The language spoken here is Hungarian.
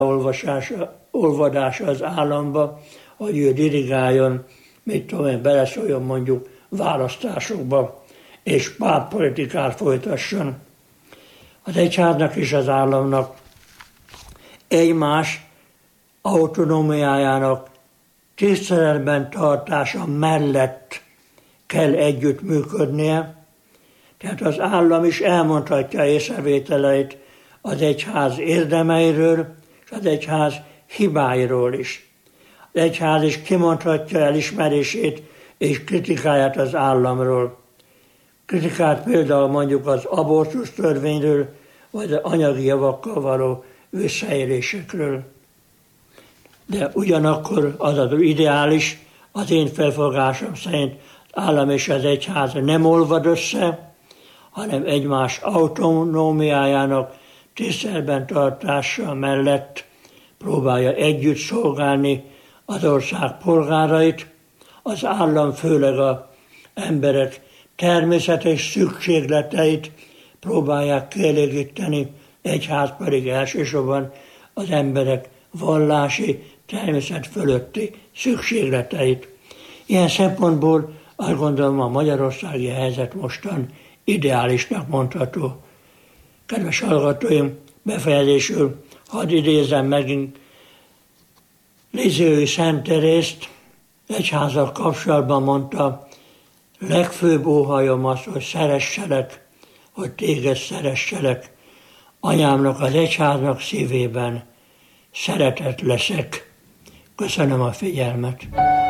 olvadása az államba, hogy ő dirigáljon, mit tudom én, beleszóljon mondjuk választásokba, és pártpolitikát folytasson. Az egyháznak és az államnak egymás autonómiájának tiszteletben tartása mellett kell együttműködnie, tehát az állam is elmondhatja észrevételeit az egyház érdemeiről, és az egyház hibáiról is. Az egyház is kimondhatja elismerését és kritikáját az államról. Kritikát például mondjuk az abortusz törvényről, vagy az anyagi javakkal való visszaélésekről. De ugyanakkor az az ideális, az én felfogásom szerint az állam és az egyház nem olvad össze, hanem egymás autonómiájának tiszteletben tartása mellett próbálja együtt szolgálni az ország polgárait, az állam főleg az emberek természetes szükségleteit próbálják kielégíteni, egyház pedig elsősorban az emberek vallási, természet fölötti szükségleteit. Ilyen szempontból azt gondolom, a magyarországi helyzet mostan ideálisnak mondható. Kedves hallgatóim, befejezésül hadd idézem megint Lisieux Szent Terészt, egyházzal kapcsolatban mondta: legfőbb óhajom az, hogy szeresselek, hogy téged szeresselek. Anyámnak, az egyháznak szívében szeretett leszek. Köszönöm a figyelmet.